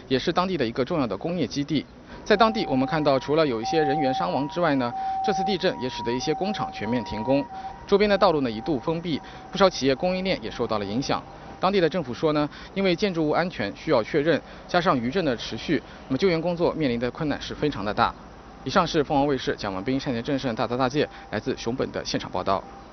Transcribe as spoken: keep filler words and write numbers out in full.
也是当地的一个重要的工业基地。在当地，我们看到除了有一些人员伤亡之外呢，这次地震也使得一些工厂全面停工，周边的道路呢一度封闭，不少企业供应链也受到了影响。当地的政府说呢，因为建筑物安全需要确认，加上余震的持续，那么救援工作面临的困难是非常的大。以上是凤凰卫视蒋文斌、单田正胜、大泽大介来自熊本的现场报道。